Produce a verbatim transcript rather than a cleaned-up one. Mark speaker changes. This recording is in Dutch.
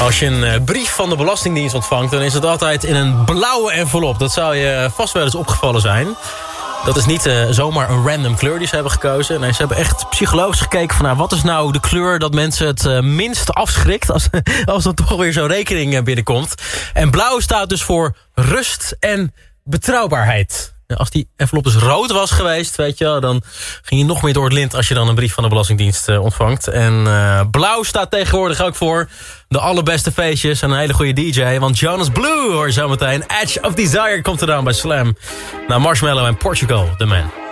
Speaker 1: Als je een uh, brief van de Belastingdienst ontvangt, dan is het altijd in een blauwe envelop. Dat zou je vast wel eens opgevallen zijn. Dat is niet uh, zomaar een random kleur die ze hebben gekozen. Nee, ze hebben echt psychologisch gekeken van... Nou, wat is nou de kleur dat mensen het uh, minst afschrikt... als, als er toch weer zo'n rekening uh, binnenkomt. En blauw staat dus voor rust en betrouwbaarheid. Als die envelop dus rood was geweest, weet je, dan ging je nog meer door het lint als je dan een brief van de Belastingdienst uh, ontvangt. En uh, blauw staat tegenwoordig ook voor de allerbeste feestjes en een hele goede D J. Want Jonas Blue hoor je zo meteen. Edge of Desire komt eraan bij Slam. Nou, Marshmello en Portugal, The Man.